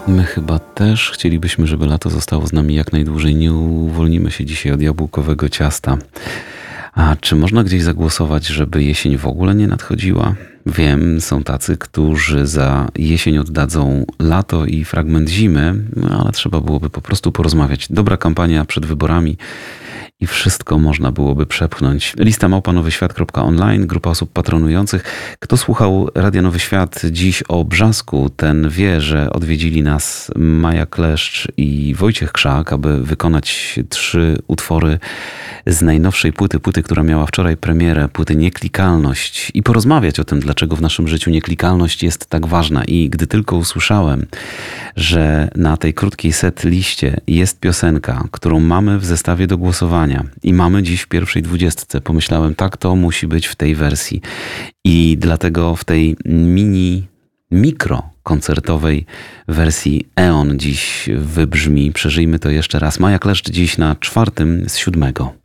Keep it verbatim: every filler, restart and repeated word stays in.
My chyba też chcielibyśmy, żeby lato zostało z nami jak najdłużej. Nie uwolnimy się dzisiaj od jabłkowego ciasta. A czy można gdzieś zagłosować, żeby jesień w ogóle nie nadchodziła? Wiem, są tacy, którzy za jesień oddadzą lato i fragment zimy, no ale trzeba byłoby po prostu porozmawiać. Dobra kampania przed wyborami i wszystko można byłoby przepchnąć. Lista małpa nowy świat kropka online, grupa osób patronujących. Kto słuchał Radia Nowy Świat dziś o Brzasku, ten wie, że odwiedzili nas Maja Kleszcz i Wojciech Krzak, aby wykonać trzy utwory z najnowszej płyty, płyty, która miała wczoraj premierę, płyty Nieklikalność i porozmawiać o tym, dlaczego w naszym życiu nieklikalność jest tak ważna. I gdy tylko usłyszałem, że na tej krótkiej set liście jest piosenka, którą mamy w zestawie do głosowania i mamy dziś w pierwszej dwudziestce, pomyślałem, tak, to musi być w tej wersji. I dlatego w tej mini, mikro koncertowej wersji E O N dziś wybrzmi. Przeżyjmy to jeszcze raz. Maja Kleszcz dziś na czwartym z siódmego.